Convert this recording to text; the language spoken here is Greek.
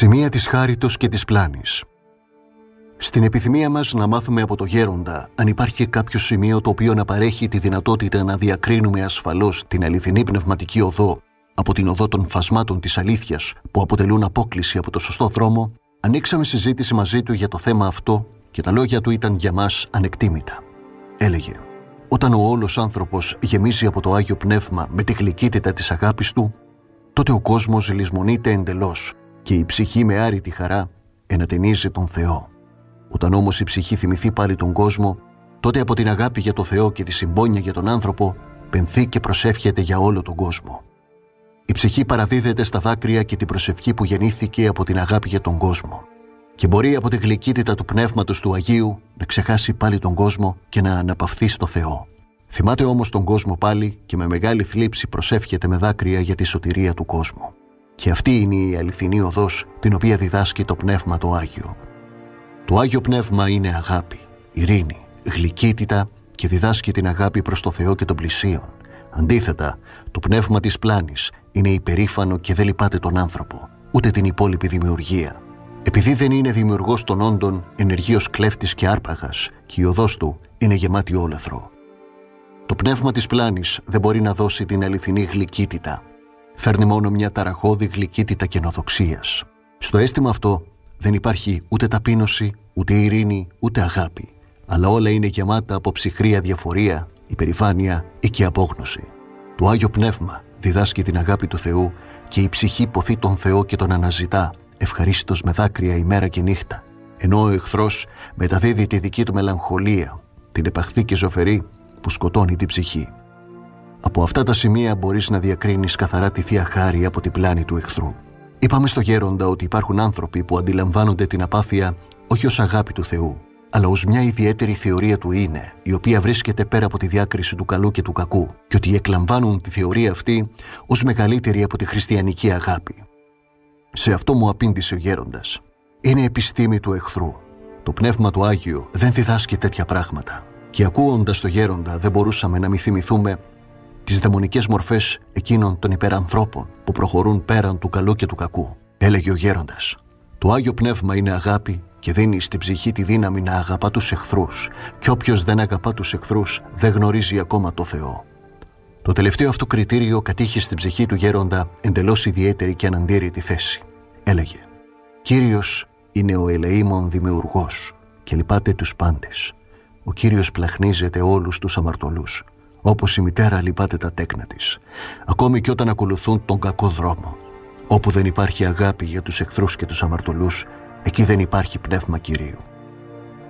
Σημεία της χάριτος και της πλάνης. Στην επιθυμία μας να μάθουμε από το γέροντα αν υπάρχει κάποιο σημείο το οποίο να παρέχει τη δυνατότητα να διακρίνουμε ασφαλώς την αληθινή πνευματική οδό από την οδό των φασμάτων της αλήθειας που αποτελούν απόκλιση από το σωστό δρόμο, ανοίξαμε συζήτηση μαζί του για το θέμα αυτό και τα λόγια του ήταν για μας ανεκτήμητα. Έλεγε: «Όταν ο όλος άνθρωπος γεμίζει από το Άγιο Πνεύμα με τη γλυκύτητα της αγάπης του, τότε ο κόσμος λησμονείται εντελώς και η ψυχή με άρρητη χαρά ενατενίζει τον Θεό. Όταν όμως η ψυχή θυμηθεί πάλι τον κόσμο, τότε από την αγάπη για το Θεό και τη συμπόνια για τον άνθρωπο πενθεί και προσεύχεται για όλο τον κόσμο. Η ψυχή παραδίδεται στα δάκρυα και την προσευχή που γεννήθηκε από την αγάπη για τον κόσμο και μπορεί από τη γλυκύτητα του Πνεύματος του Αγίου να ξεχάσει πάλι τον κόσμο και να αναπαυθεί στο Θεό. Θυμάται όμως τον κόσμο πάλι και με μεγάλη θλίψη προσεύχεται με δάκρυα για τη σωτηρία του κόσμου. Και αυτή είναι η αληθινή οδός την οποία διδάσκει το Πνεύμα το Άγιο. Το Άγιο Πνεύμα είναι αγάπη, ειρήνη, γλυκύτητα και διδάσκει την αγάπη προς το Θεό και τον πλησίον. Αντίθετα, το πνεύμα της πλάνης είναι υπερήφανο και δεν λυπάται τον άνθρωπο, ούτε την υπόλοιπη δημιουργία. Επειδή δεν είναι δημιουργός των όντων, ενεργείος κλέφτης και άρπαγας, και η οδός του είναι γεμάτη όλεθρο. Το πνεύμα της πλάνης δεν μπορεί να δώσει την αληθινή γλυκύτητα. Φέρνει μόνο μια ταραχώδη γλυκύτητα καινοδοξίας. Στο αίσθημα αυτό δεν υπάρχει ούτε ταπείνωση, ούτε ειρήνη, ούτε αγάπη, αλλά όλα είναι γεμάτα από ψυχρή αδιαφορία, υπερηφάνεια ή και απόγνωση. Το Άγιο Πνεύμα διδάσκει την αγάπη του Θεού και η ψυχή ποθεί τον Θεό και τον αναζητά, ευχαρίστως με δάκρυα ημέρα και νύχτα, ενώ ο εχθρός μεταδίδει τη δική του μελαγχολία, την επαχθή και ζωφερή που σκοτώνει την ψυχή. Από αυτά τα σημεία μπορείς να διακρίνεις καθαρά τη Θεία Χάρη από την πλάνη του εχθρού. Είπαμε στο γέροντα ότι υπάρχουν άνθρωποι που αντιλαμβάνονται την απάθεια όχι ως αγάπη του Θεού, αλλά ως μια ιδιαίτερη θεωρία του είναι, η οποία βρίσκεται πέρα από τη διάκριση του καλού και του κακού, και ότι εκλαμβάνουν τη θεωρία αυτή ως μεγαλύτερη από τη χριστιανική αγάπη. Σε αυτό μου απήντησε ο γέροντας: «Είναι επιστήμη του εχθρού. Το Πνεύμα του Άγιο δεν διδάσκει τέτοια πράγματα». Και ακούοντας το γέροντα δεν μπορούσαμε να μη θυμηθούμε τις δαιμονικές μορφές εκείνων των υπερανθρώπων που προχωρούν πέραν του καλού και του κακού. Έλεγε ο γέροντας: «Το Άγιο Πνεύμα είναι αγάπη και δίνει στην ψυχή τη δύναμη να αγαπά τους εχθρούς, και όποιος δεν αγαπά τους εχθρούς δεν γνωρίζει ακόμα το Θεό». Το τελευταίο αυτό κριτήριο κατήχε στην ψυχή του γέροντα εντελώς ιδιαίτερη και αναντήρητη θέση. Έλεγε: «Κύριος είναι ο ελεήμων δημιουργός και λυπάται τους πάντες. Ο Κύριος πλαχνίζεται όλους τους αμαρτωλούς, όπως η μητέρα λυπάται τα τέκνα της, ακόμη και όταν ακολουθούν τον κακό δρόμο. Όπου δεν υπάρχει αγάπη για τους εχθρούς και τους αμαρτωλούς, εκεί δεν υπάρχει πνεύμα Κυρίου».